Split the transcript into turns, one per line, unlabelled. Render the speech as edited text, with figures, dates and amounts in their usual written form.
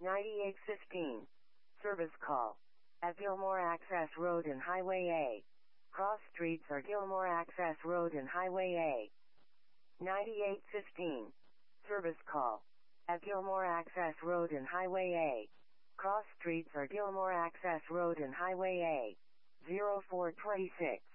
9815. Service call. At Gilmore Access Road and Highway A. Cross streets are Gilmore Access Road and Highway A. 9815. Service call. At Gilmore Access Road and Highway A. Cross streets are Gilmore Access Road and Highway A. 0426.